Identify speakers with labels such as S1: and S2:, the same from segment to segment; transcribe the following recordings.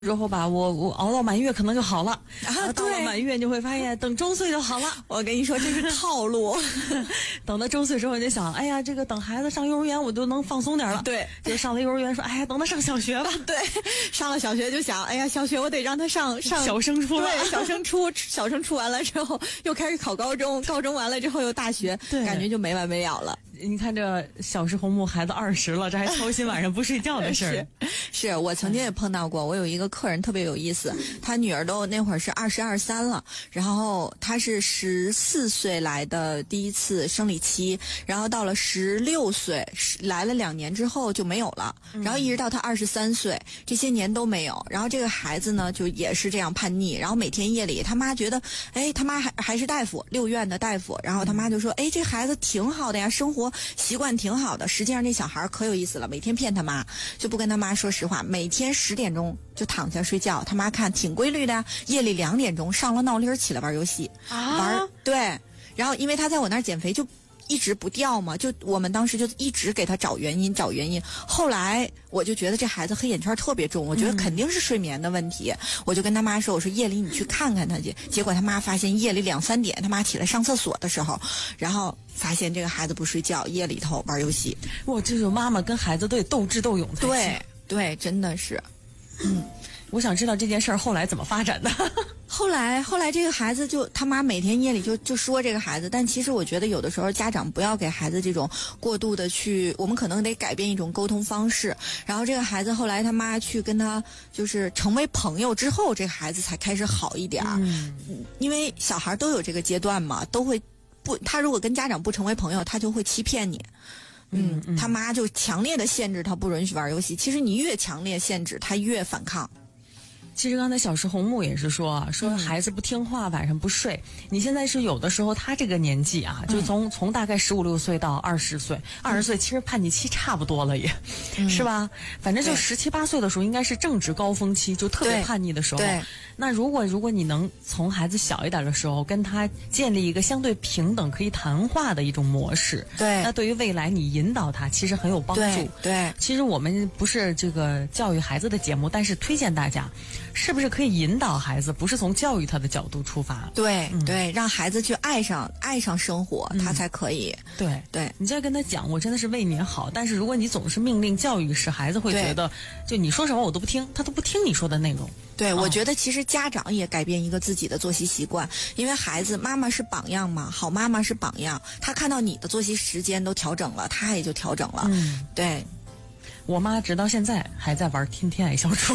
S1: 之后吧，我熬到满月可能就好了到了
S2: 对，
S1: 满月你会发现等周岁就好了。
S2: 我跟你说这是套路。
S1: 等到周岁之后你就想，哎呀，这个等孩子上幼儿园我就能放松点了。
S2: 对，
S1: 就上了幼儿园说，哎呀，等他上小学吧。
S2: 对，上了小学就想，哎呀，小学我得让他上
S1: 小升初了。
S2: 对，小升初完了之后又开始考高中，高中完了之后又大学，
S1: 对，
S2: 感觉就没完没了了。
S1: 你看这小时红木孩子20了，这还操心晚上不睡觉的事儿。
S2: 是我曾经也碰到过，我有一个客人特别有意思，他女儿都那会儿是22、23了，然后他是14岁来的第一次生理期，然后到了16岁来了2年之后就没有了，然后一直到他23岁，这些年都没有。然后这个孩子呢就也是这样叛逆，然后每天夜里他妈觉得，哎，他妈还是大夫，6院的大夫，然后他妈就说，哎，这孩子挺好的呀，生活习惯挺好的。实际上这小孩可有意思了，每天骗他妈，就不跟他妈说实话，每天10点钟就躺下睡觉，他妈看挺规律的呀，夜里2点钟上了闹铃起来玩游戏玩。对，然后因为他在我那儿减肥就一直不掉嘛，就我们当时就一直给他找原因。后来我就觉得这孩子黑眼圈特别重，我觉得肯定是睡眠的问题，我就跟他妈说，我说夜里你去看看他去。结果他妈发现夜里2、3点他妈起来上厕所的时候，然后发现这个孩子不睡觉，夜里头玩游戏。
S1: 哇，这种妈妈跟孩子都得斗智斗勇才行。
S2: 对，真的是。
S1: 我想知道这件事儿后来怎么发展的。
S2: 后来这个孩子就他妈每天夜里就说这个孩子，但其实我觉得有的时候家长不要给孩子这种过度的去，我们可能得改变一种沟通方式。然后这个孩子后来他妈去跟他就是成为朋友之后，这个孩子才开始好一点。因为小孩都有这个阶段嘛，都会不，他如果跟家长不成为朋友，他就会欺骗你。他妈就强烈的限制他不允许玩游戏，其实你越强烈限制他越反抗。
S1: 其实刚才小石红木也是说孩子不听话，晚上不睡。你现在是有的时候他这个年纪啊，就从大概15、16岁到20岁，20岁其实叛逆期差不多了也，是吧？反正就17、18岁的时候应该是正值高峰期，就特别叛逆的时候。那如果你能从孩子小一点的时候跟他建立一个相对平等可以谈话的一种模式，那对于未来你引导他其实很有帮助。
S2: 对，
S1: 其实我们不是这个教育孩子的节目，但是推荐大家是不是可以引导孩子，不是从教育他的角度出发。
S2: 对，让孩子去爱上生活，他才可以。对，
S1: 你再跟他讲，我真的是为你好，但是如果你总是命令教育式，孩子会觉得就你说什么我都不听，他都不听你说的内容。
S2: 对，我觉得其实家长也改变一个自己的作息习惯，因为孩子妈妈是榜样嘛，好妈妈是榜样，他看到你的作息时间都调整了，他也就调整了。对，
S1: 我妈直到现在还在玩天天爱消除。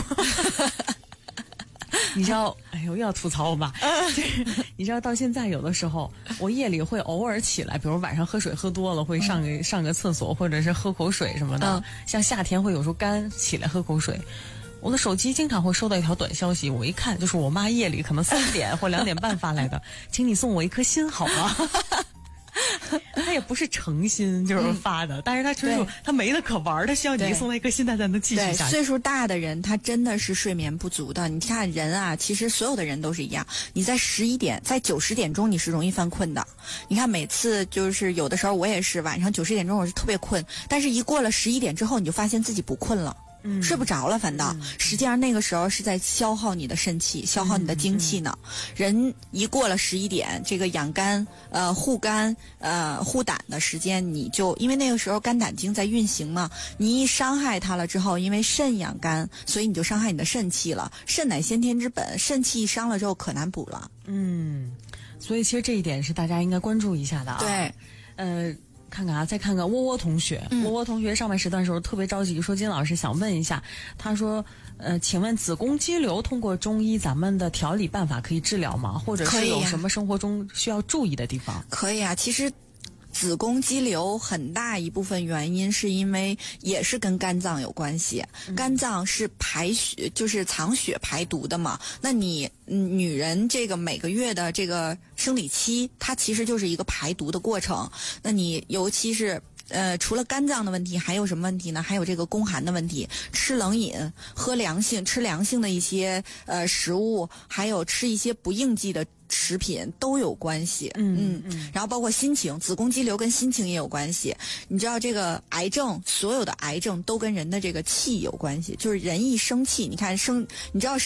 S1: 你知道，哎呦，又要吐槽我妈。你知道，到现在有的时候，我夜里会偶尔起来，比如晚上喝水喝多了，会上个厕所，或者是喝口水什么的。像夏天会有时候干，起来喝口水。我的手机经常会收到一条短消息，我一看就是我妈夜里可能3点或2点半发来的，请你送我一颗心好吗？他也不是诚心就是发的，但是他就是他没得可玩，他需要你送他一颗心，他才能继续下去。
S2: 岁数大的人他真的是睡眠不足的。你看人啊，其实所有的人都是一样，你在11点在9、10点钟你是容易犯困的。你看每次就是有的时候我也是晚上9、10点钟我是特别困，但是一过了11点之后你就发现自己不困了。睡不着了，反倒实际上那个时候是在消耗你的肾气，消耗你的精气呢。人一过了11点，这个养肝、护肝、护胆的时间，你就因为那个时候肝胆经在运行嘛，你一伤害它了之后，因为肾养肝，所以你就伤害你的肾气了。肾乃先天之本，肾气一伤了之后可难补了。
S1: 所以其实这一点是大家应该关注一下的啊。
S2: 对，
S1: 看看啊，再看看窝窝同学。窝窝同学上半时段的时候特别着急，说金老师想问一下，他说请问子宫肌瘤通过中医咱们的调理办法可以治疗吗？或者是有什么生活中需要注意的地方？
S2: 可以啊，其实子宫肌瘤很大一部分原因是因为也是跟肝脏有关系。肝脏是排血，就是藏血排毒的嘛。那你女人这个每个月的这个生理期，它其实就是一个排毒的过程。那你尤其是除了肝脏的问题，还有什么问题呢？还有这个宫寒的问题，吃冷饮、吃凉性的一些食物，还有吃一些不应季的食品都有关系。然后包括心情，子宫肌瘤跟心情也有关系。你知道这个癌症，所有的癌症都跟人的这个气有关系，就是人一生气，你看你知道